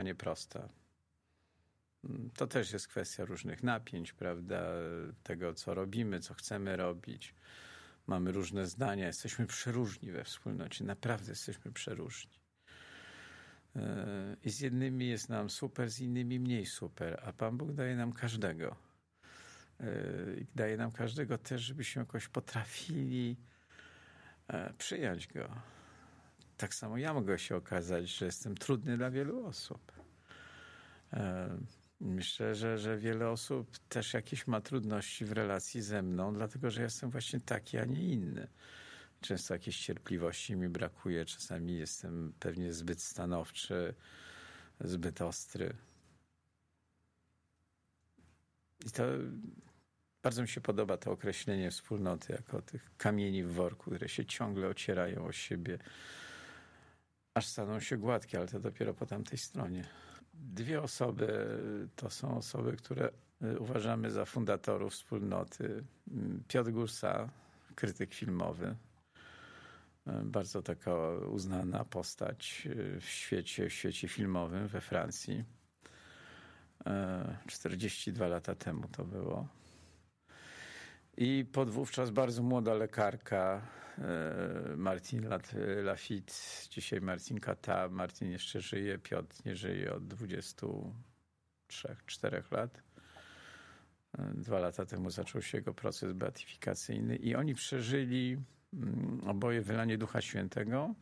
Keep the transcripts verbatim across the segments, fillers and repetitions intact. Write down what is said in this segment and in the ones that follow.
prosta. To też jest kwestia różnych napięć, prawda? Tego, co robimy, co chcemy robić. Mamy różne zdania, jesteśmy przeróżni we wspólnocie. Naprawdę jesteśmy przeróżni. I z jednymi jest nam super, z innymi mniej super, a Pan Bóg daje nam każdego. Daje nam każdego też, żebyśmy jakoś potrafili przyjąć go. Tak samo ja mogę się okazać, że jestem trudny dla wielu osób. Myślę, że, że wiele osób też jakieś ma trudności w relacji ze mną, dlatego że jestem właśnie taki, a nie inny. Często jakiejś cierpliwości mi brakuje, czasami jestem pewnie zbyt stanowczy, zbyt ostry. I to bardzo mi się podoba to określenie wspólnoty jako tych kamieni w worku, które się ciągle ocierają o siebie, aż staną się gładkie, ale to dopiero po tamtej stronie. Dwie osoby to są osoby, które uważamy za fundatorów wspólnoty. Piotr Gursa, krytyk filmowy, bardzo taka uznana postać w świecie, w świecie filmowym we Francji. czterdzieści dwa lata temu to było. I podwówczas bardzo młoda lekarka Martine Lafitte, dzisiaj Martine Kata. Martin jeszcze żyje, Piotr nie żyje od dwudziestu trzech czterech lat. Dwa lata temu zaczął się jego proces beatyfikacyjny i oni przeżyli oboje wylanie Ducha Świętego.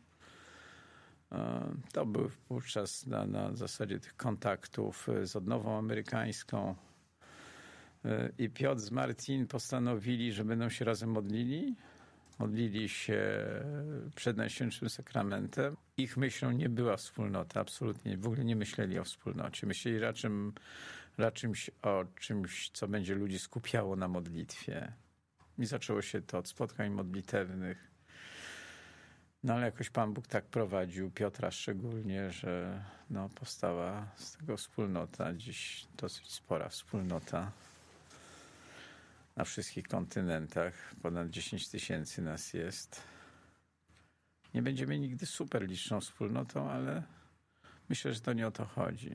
To był wówczas na, na zasadzie tych kontaktów z odnową amerykańską. I Piotr z Martin postanowili, że będą się razem modlili. Modlili się przed Najświętszym Sakramentem. Ich myślą nie była wspólnota, absolutnie. W ogóle nie myśleli o wspólnocie. Myśleli raczej, raczej o czymś, co będzie ludzi skupiało na modlitwie. I zaczęło się to od spotkań modlitewnych. No ale jakoś Pan Bóg tak prowadził, Piotra szczególnie, że no, powstała z tego wspólnota. Dziś dosyć spora wspólnota. Na wszystkich kontynentach. Ponad dziesięć tysięcy nas jest. Nie będziemy nigdy super liczną wspólnotą, ale myślę, że to nie o to chodzi.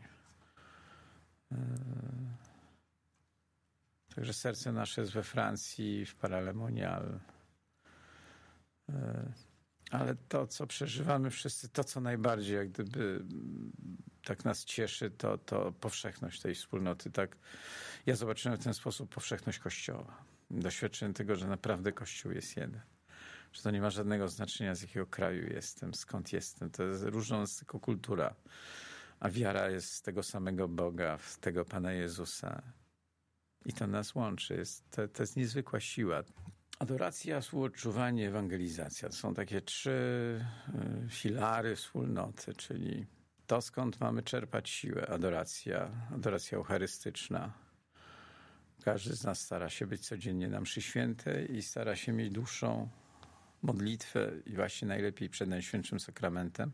Także serce nasze jest we Francji, w Paralemonial. Ale to, co przeżywamy wszyscy, to, co najbardziej jak gdyby tak nas cieszy, to, to powszechność tej wspólnoty. Tak, ja zobaczyłem w ten sposób powszechność Kościoła. Doświadczyłem tego, że naprawdę Kościół jest jeden. Że to nie ma żadnego znaczenia, z jakiego kraju jestem, skąd jestem. To jest różna nas tylko kultura. A wiara jest z tego samego Boga, w tego Pana Jezusa. I to nas łączy. Jest, to, to jest niezwykła siła. Adoracja, współodczuwanie, ewangelizacja. To są takie trzy filary wspólnoty, czyli to, skąd mamy czerpać siłę. Adoracja, adoracja eucharystyczna. Każdy z nas stara się być codziennie na mszy świętej i stara się mieć dłuższą modlitwę i właśnie najlepiej przed Najświętszym Sakramentem.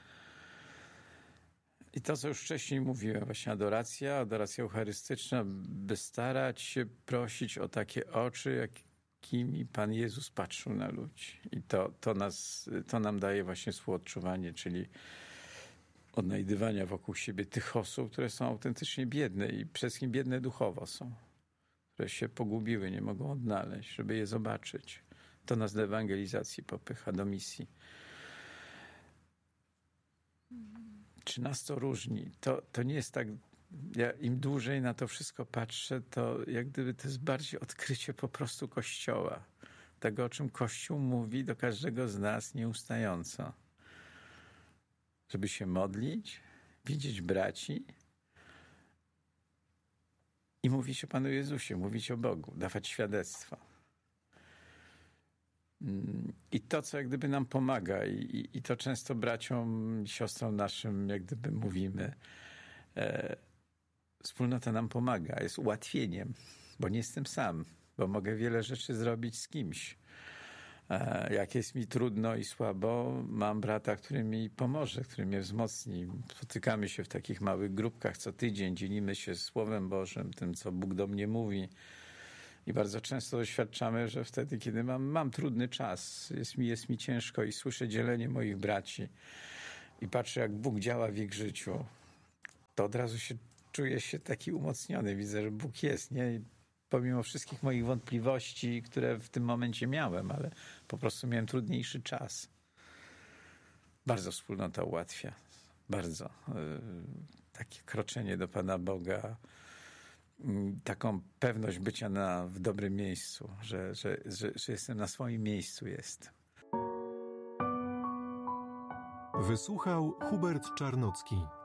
I to, co już wcześniej mówiłem, właśnie adoracja, adoracja eucharystyczna, by starać się prosić o takie oczy, jak jakimi Pan Jezus patrzył na ludzi. I to, to, nas, to nam daje właśnie współodczuwanie, czyli odnajdywania wokół siebie tych osób, które są autentycznie biedne i przede wszystkim biedne duchowo są, które się pogubiły, nie mogą odnaleźć, żeby je zobaczyć. To nas do ewangelizacji popycha, do misji. Czy nas to różni? To, to nie jest tak. Ja im dłużej na to wszystko patrzę, to jak gdyby to jest bardziej odkrycie po prostu Kościoła. Tego, o czym Kościół mówi do każdego z nas nieustająco. Żeby się modlić, widzieć braci i mówić o Panu Jezusie, mówić o Bogu, dawać świadectwo. I to, co jak gdyby nam pomaga i, i to często braciom, siostrom naszym jak gdyby mówimy, e, wspólnota nam pomaga, jest ułatwieniem, bo nie jestem sam, bo mogę wiele rzeczy zrobić z kimś. E, jak jest mi trudno i słabo, mam brata, który mi pomoże, który mnie wzmocni. Spotykamy się w takich małych grupkach co tydzień, dzielimy się Słowem Bożym, tym, co Bóg do mnie mówi. I bardzo często doświadczamy, że wtedy, kiedy mam, mam trudny czas, jest mi, jest mi ciężko i słyszę dzielenie moich braci i patrzę, jak Bóg działa w ich życiu, to od razu się czuję się taki umocniony. Widzę, że Bóg jest, nie? I pomimo wszystkich moich wątpliwości, które w tym momencie miałem, ale po prostu miałem trudniejszy czas. Bardzo wspólnota ułatwia. Bardzo. Takie kroczenie do Pana Boga, taką pewność bycia na, w dobrym miejscu, że, że, że, że jestem na swoim miejscu jest. Wysłuchał Hubert Czarnocki.